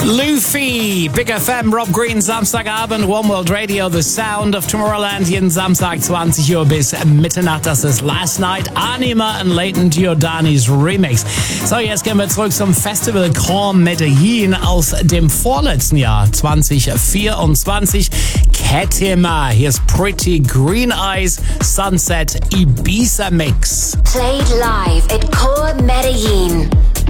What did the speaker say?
Luffy, Big FM, Rob Green, Samstagabend, One World Radio, The Sound of Tomorrowland, jeden Samstag 20 Uhr bis Mitternacht. Das ist Last Night, Anima und Leighton Giordani's Remix. So, jetzt gehen wir zurück zum Festival Grand Medellin aus dem vorletzten Jahr, 2024. Ketima, hier ist Pretty Green Eyes, Sunset Ibiza Mix. Played live at Core Medellin.